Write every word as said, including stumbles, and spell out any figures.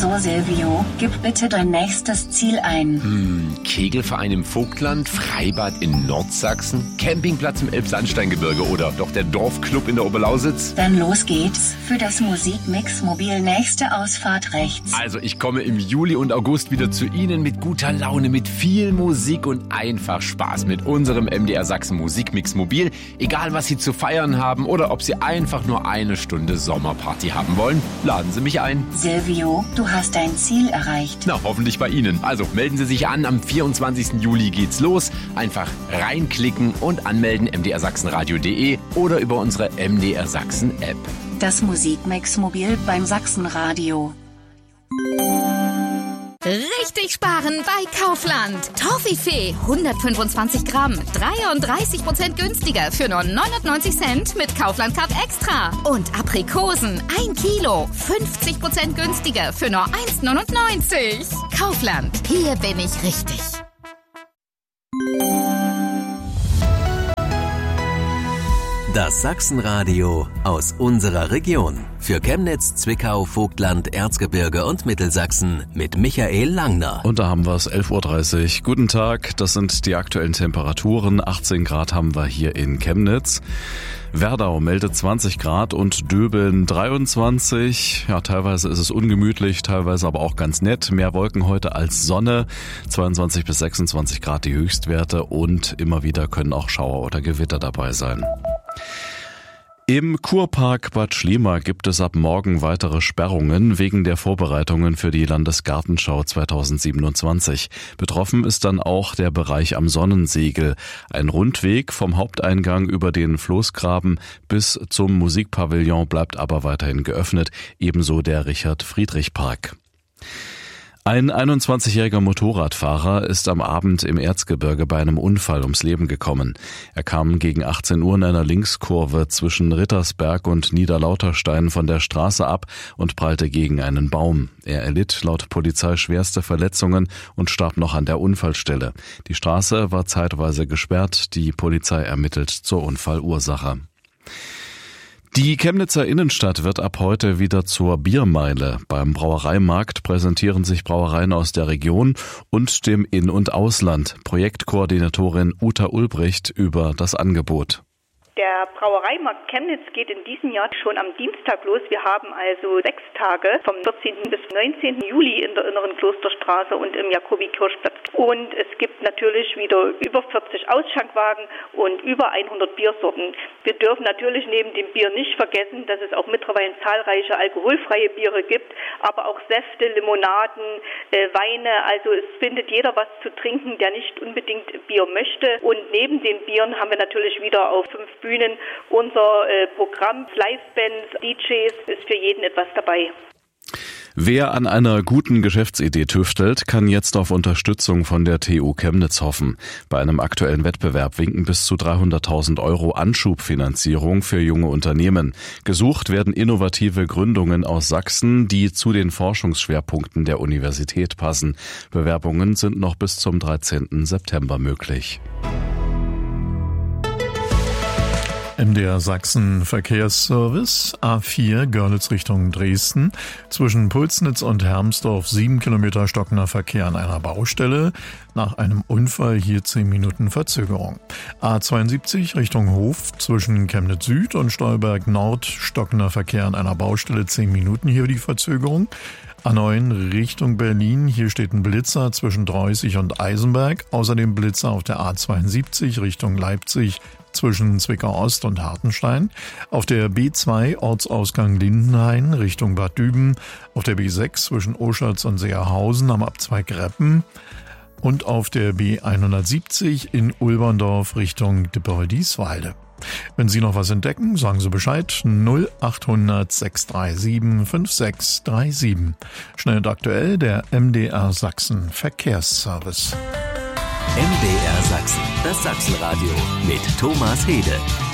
So, Silvio, gib bitte dein nächstes Ziel ein. Hm, Kegelverein im Vogtland, Freibad in Nordsachsen, Campingplatz im Elbsandsteingebirge oder doch der Dorfclub in der Oberlausitz? Dann los geht's. Für das Musikmix Mobil nächste Ausfahrt rechts. Also ich komme im Juli und August wieder zu Ihnen mit guter Laune, mit viel Musik und einfach Spaß mit unserem M D R Sachsen Musikmix Mobil. Egal was Sie zu feiern haben oder ob Sie einfach nur eine Stunde Sommerparty haben wollen, laden Sie mich ein. Silvio, du hast dein Ziel erreicht. Na, hoffentlich bei Ihnen. Also melden Sie sich an, am vierundzwanzigsten Juli geht's los. Einfach reinklicken und anmelden m d r sachsenradio punkt d e oder über unsere M D R Sachsen App. Das Musikmix Mobil beim Sachsenradio. Richtig sparen bei Kaufland. Toffifee hundertfünfundzwanzig Gramm, dreiunddreißig Prozent günstiger für nur neunundneunzig Cent mit Kaufland Card Extra. Und Aprikosen ein Kilo, fünfzig Prozent günstiger für nur eins neunundneunzig. Kaufland, hier bin ich richtig. Das Sachsenradio aus unserer Region. Für Chemnitz, Zwickau, Vogtland, Erzgebirge und Mittelsachsen mit Michael Langner. Und da haben wir es, elf Uhr dreißig. Guten Tag, das sind die aktuellen Temperaturen. achtzehn Grad haben wir hier in Chemnitz. Werdau meldet zwanzig Grad und Döbeln dreiundzwanzig. Ja, teilweise ist es ungemütlich, teilweise aber auch ganz nett. Mehr Wolken heute als Sonne. zweiundzwanzig bis sechsundzwanzig Grad die Höchstwerte und immer wieder können auch Schauer oder Gewitter dabei sein. Im Kurpark Bad Schliemer gibt es ab morgen weitere Sperrungen wegen der Vorbereitungen für die Landesgartenschau zweitausendsiebenundzwanzig. Betroffen ist dann auch der Bereich am Sonnensegel. Ein Rundweg vom Haupteingang über den Floßgraben bis zum Musikpavillon bleibt aber weiterhin geöffnet, ebenso der Richard-Friedrich-Park. Ein einundzwanzigjähriger Motorradfahrer ist am Abend im Erzgebirge bei einem Unfall ums Leben gekommen. Er kam gegen achtzehn Uhr in einer Linkskurve zwischen Rittersberg und Niederlauterstein von der Straße ab und prallte gegen einen Baum. Er erlitt laut Polizei schwerste Verletzungen und starb noch an der Unfallstelle. Die Straße war zeitweise gesperrt. Die Polizei ermittelt zur Unfallursache. Die Chemnitzer Innenstadt wird ab heute wieder zur Biermeile. Beim Brauereimarkt präsentieren sich Brauereien aus der Region und dem In- und Ausland. Projektkoordinatorin Uta Ulbricht über das Angebot. Der Brauereimarkt Chemnitz geht in diesem Jahr schon am Dienstag los. Wir haben also sechs Tage vom vierzehnten bis neunzehnten Juli in der Inneren Klosterstraße und im Jakobi-Kirchplatz. Und es gibt natürlich wieder über vierzig Ausschankwagen und über hundert Biersorten. Wir dürfen natürlich neben dem Bier nicht vergessen, dass es auch mittlerweile zahlreiche alkoholfreie Biere gibt, aber auch Säfte, Limonaden, äh, Weine. Also es findet jeder was zu trinken, der nicht unbedingt Bier möchte. Und neben den Bieren haben wir natürlich wieder auf fünf Bühnen unser äh, Programm, Livebands, D Js, ist für jeden etwas dabei. Wer an einer guten Geschäftsidee tüftelt, kann jetzt auf Unterstützung von der T U Chemnitz hoffen. Bei einem aktuellen Wettbewerb winken bis zu dreihunderttausend Euro Anschubfinanzierung für junge Unternehmen. Gesucht werden innovative Gründungen aus Sachsen, die zu den Forschungsschwerpunkten der Universität passen. Bewerbungen sind noch bis zum dreizehnten September möglich. M D R Sachsen Verkehrsservice, A vier Görlitz Richtung Dresden, zwischen Pulsnitz und Hermsdorf sieben Kilometer stockender Verkehr an einer Baustelle, nach einem Unfall hier zehn Minuten Verzögerung. A zweiundsiebzig Richtung Hof, zwischen Chemnitz Süd und Stolberg Nord stockender Verkehr an einer Baustelle, zehn Minuten hier die Verzögerung. A neun Richtung Berlin, hier steht ein Blitzer zwischen Dreußig und Eisenberg, außerdem Blitzer auf der A zweiundsiebzig Richtung Leipzig, zwischen Zwickau Ost und Hartenstein, auf der B zwei Ortsausgang Lindenhain Richtung Bad Düben, auf der B sechs zwischen Oschatz und Seerhausen am Abzweig Reppen und auf der B hundertsiebzig in Ulberndorf Richtung Dipperol-Dieswalde. Wenn Sie noch was entdecken, sagen Sie Bescheid. null achthundert sechs drei sieben fünf sechs drei sieben. Schnell und aktuell der M D R Sachsen Verkehrsservice. M D R Sachsen, das Sachsenradio mit Thomas Hede.